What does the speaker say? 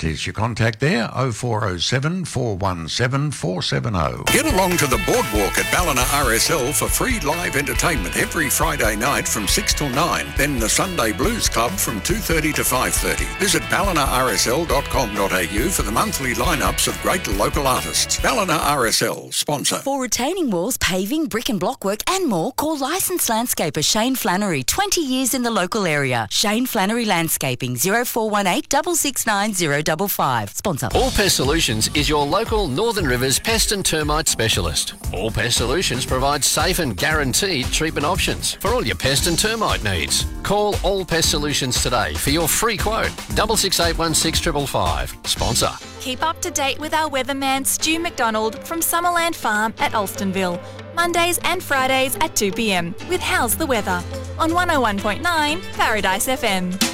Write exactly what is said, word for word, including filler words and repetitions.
Is your contact there, oh four oh seven, four one seven, four seven oh. Get along to the Boardwalk at Ballina R S L for free live entertainment every Friday night from six till nine. Then the Sunday Blues Club from two thirty to five thirty. Visit ballina r s l dot com dot a u for the monthly lineups of great local artists. Ballina R S L, sponsor. For retaining walls, paving, brick and block work and more, call licensed landscaper Shane Flannery, twenty years in the local area. Shane Flannery Landscaping, oh four one eight, six six nine, oh five five. Sponsor. All Pest Solutions is your local Northern Rivers pest and termite specialist. All Pest Solutions provides safe and guaranteed treatment options for all your pest and termite needs. Call All Pest Solutions today for your free quote. six six eight one six five five five. Sponsor. Keep up to date with our weatherman Stu McDonald from Summerland Farm at Alstonville. Mondays and Fridays at two p m with How's the Weather on one oh one point nine Paradise F M.